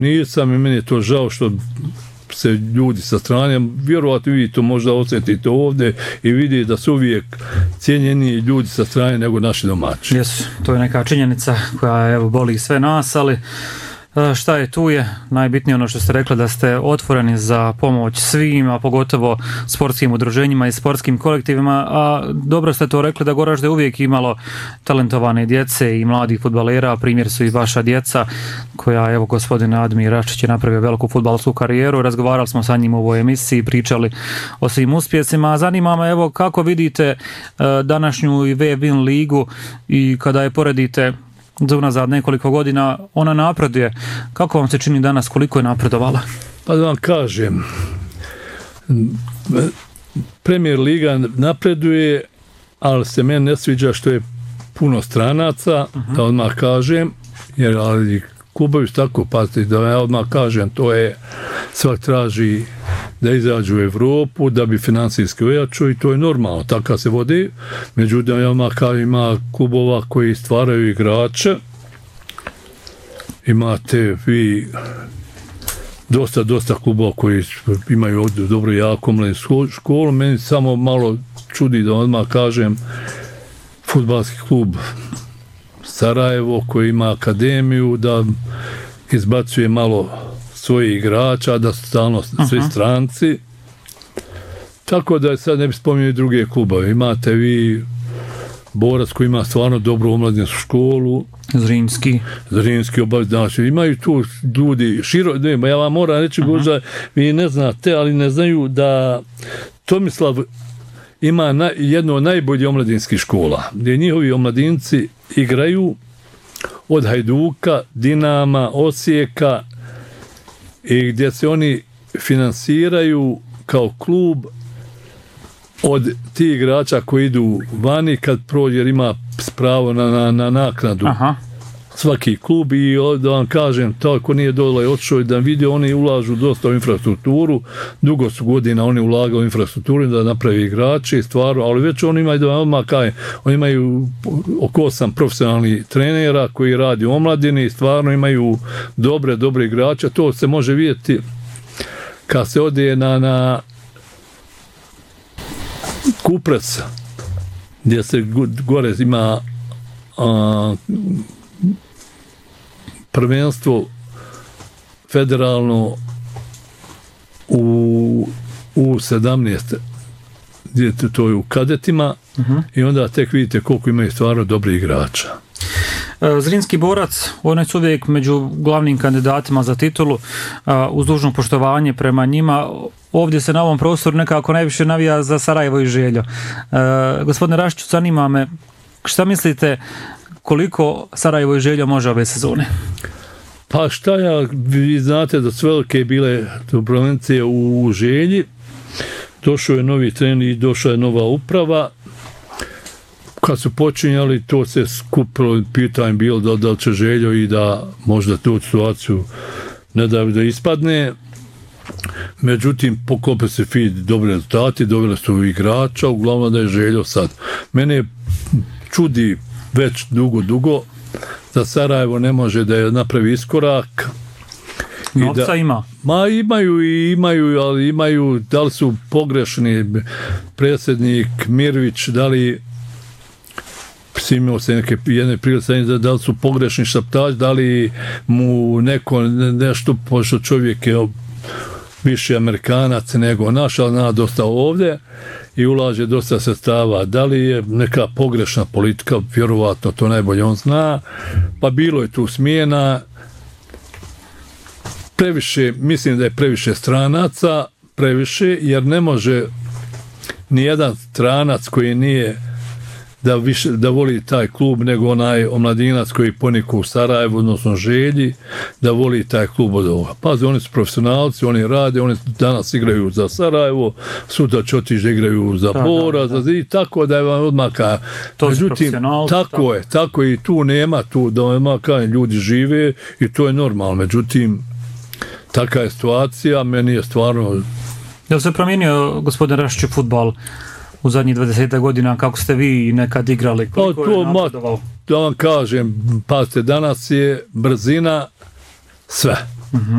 Nisam i meni je to žao što se ljudi sa strane, vjerovatno vi to možda osjetite ovdje i vidi da su uvijek cijenjeni ljudi sa strane nego naši domaći. Jesu, to je neka činjenica koja evo boli sve nas, ali šta je tu je najbitnije ono što ste rekli da ste otvoreni za pomoć svim, a pogotovo sportskim udruženjima i sportskim kolektivima, a dobro ste to rekli da Goražde uvijek imalo talentovane djece i mladih fudbalera, primjer su i vaša djeca koja, evo, gospodin Admir Račić je napravio veliku fudbalsku karijeru, razgovarali smo sa njim u ovoj emisiji, pričali o svim uspjesima, a zanima me evo kako vidite današnju i V-Win ligu i kada je poredite za unazad nekoliko godina, ona napreduje. Kako vam se čini danas, koliko je napredovala? Pa da vam kažem, Premier liga napreduje, ali se meni ne sviđa što je puno stranaca, da odmah kažem, jer ali klubovi su tako paziti, da ja odmah kažem, to je svak traži da izađu u Evropu, da bi financijski ojačao i to je normalno, tako se vodi. Međutim, ima klubova koji stvaraju igrače, imate vi dosta klubova koji imaju dobro jako mladinu školu, meni samo malo čudi da odmah kažem fudbalski klub Sarajevo koji ima akademiju, da izbacuje malo svojih igrača, da su stalno svi stranci. Tako da sad ne bi spominjali druge klubove. Imate vi Borac koji ima stvarno dobru omladinsku školu. Zrinski obav, znači imaju tu ljudi ja vam moram reći možda vi ne znate, ali ne znaju da Tomislav ima jednu od najboljih omladinskih škola, gdje njihovi omladinci igraju od Hajduka, Dinama, Osijeka i gdje se oni finansiraju kao klub od tih igrača koji idu vani kad prođe, jer ima pravo na naknadu. Svaki klub i da vam kažem, tako nije dole odšao da vidi, oni ulažu dosta u infrastrukturu, dugo su godina oni ulagali u infrastrukturu da napravi igrači, stvarno, ali već oni imaju, da vam odmah kajem, oni imaju oko 8 profesionalnih trenera koji radi u omladini, stvarno imaju dobre igrače, to se može vidjeti kad se ode na Kuprec, gdje se gore ima prvenstvo federalno u 17. gdje to je u kadetima i onda tek vidite koliko imaju stvarno dobri igrača. Zrinski Borac, on su uvijek među glavnim kandidatima za titulu, uz dužno poštovanje prema njima. Ovdje se na ovom prostoru nekako najviše navija za Sarajevo i Željo. Gospodine Rašiću, zanima me, šta mislite koliko Sarajevo i Željo može ove sezone? Pa vi znate da su velike bile turbulencije u Želji, došao je novi trener i došla je nova uprava. Kad su počinjali, to se skupilo, pitanje bilo da li će Željo i da možda tu situaciju ne da ispadne. Međutim, poklope se dobri rezultati, dobili su igrača, uglavnom da je Željo sad. Mene čudi već dugo da Sarajevo ne može da je napravi iskorak. Novca ima. Imaju, ali imaju, da li su pogrešni predsjednik Mirvić, da li imao se jedne prilike da li su pogrešni šaptač, da li mu neko nešto, pošto čovjek je više Amerikanac nego naš, ali zna dosta ovdje i ulaže dosta sredstava. Da li je neka pogrešna politika, vjerovatno to najbolje on zna, pa bilo je tu smjena, mislim da je previše stranaca, jer ne može nijedan stranac koji nije da voli taj klub nego onaj omladinac koji poniku u Sarajevu, odnosno Želji, da voli taj klub od ovoga. Pazi, oni su profesionalci, oni rade, oni danas igraju za Sarajevo, sutra će otići da igraju za Bora, i tako da je vam odmah međutim, tako i tu nema, da odmah ljudi žive i to je normalno, međutim, taka je situacija, meni je stvarno... Je li se promijenio, gospodin Rašiću, fudbal u zadnjih 20 godina, kako ste vi nekad igrali? Koliko je napredovao? Da vam kažem, pazite, danas je brzina sve.